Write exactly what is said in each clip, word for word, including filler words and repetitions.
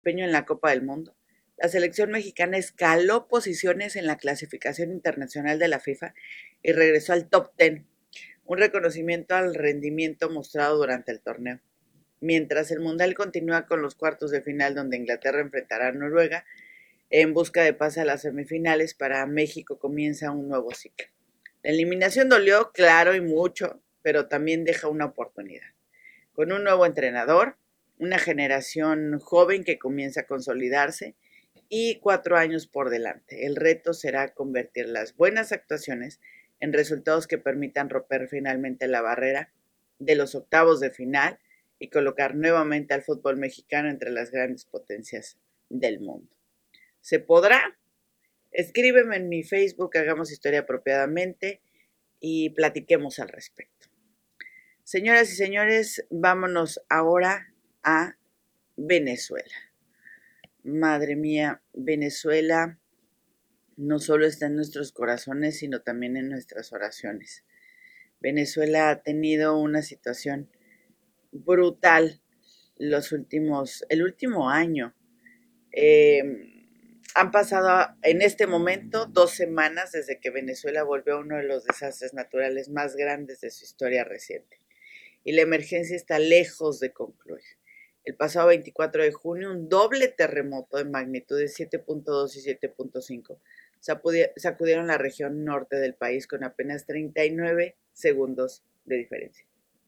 desempeño en la Copa del Mundo, la selección mexicana escaló posiciones en la clasificación internacional de la FIFA y regresó al top diez, un reconocimiento al rendimiento mostrado durante el torneo. Mientras el Mundial continúa con los cuartos de final donde Inglaterra enfrentará a Noruega en busca de pase a las semifinales, para México comienza un nuevo ciclo. La eliminación dolió, claro, y mucho, pero también deja una oportunidad. Con un nuevo entrenador, una generación joven que comienza a consolidarse y cuatro años por delante. El reto será convertir las buenas actuaciones en resultados que permitan romper finalmente la barrera de los octavos de final y colocar nuevamente al fútbol mexicano entre las grandes potencias del mundo. ¿Se podrá? Escríbeme en mi Facebook, Hagamos Historia Apropiadamente, y platiquemos al respecto. Señoras y señores, vámonos ahora a Venezuela. Madre mía, Venezuela no solo está en nuestros corazones, sino también en nuestras oraciones. Venezuela ha tenido una situación brutal los últimos, el último año. Eh, han pasado en este momento dos semanas desde que Venezuela volvió a uno de los desastres naturales más grandes de su historia reciente. Y la emergencia está lejos de concluir. El pasado veinticuatro de junio, un doble terremoto de magnitudes siete punto dos y siete punto cinco sacudieron la región norte del país con apenas treinta y nueve segundos de diferencia,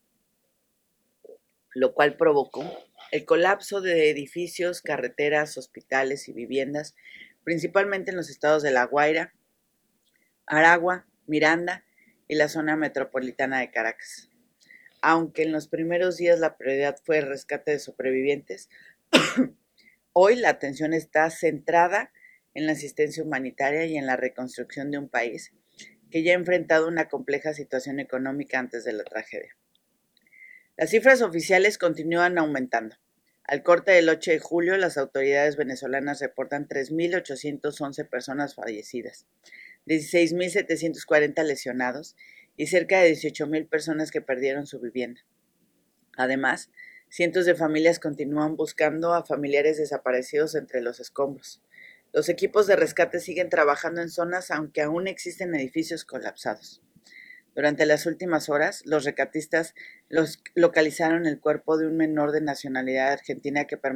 lo cual provocó el colapso de edificios, carreteras, hospitales y viviendas, principalmente en los estados de La Guaira, Aragua, Miranda y la zona metropolitana de Caracas. Aunque en los primeros días la prioridad fue el rescate de sobrevivientes, hoy la atención está centrada en la asistencia humanitaria y en la reconstrucción de un país que ya ha enfrentado una compleja situación económica antes de la tragedia. Las cifras oficiales continúan aumentando. Al corte del ocho de julio, las autoridades venezolanas reportan tres mil ochocientas once personas fallecidas, dieciséis mil setecientos cuarenta lesionados y cerca de dieciocho mil personas que perdieron su vivienda. Además, cientos de familias continúan buscando a familiares desaparecidos entre los escombros. Los equipos de rescate siguen trabajando en zonas aunque aún existen edificios colapsados. Durante las últimas horas, los rescatistas los localizaron el cuerpo de un menor de nacionalidad argentina que permaneció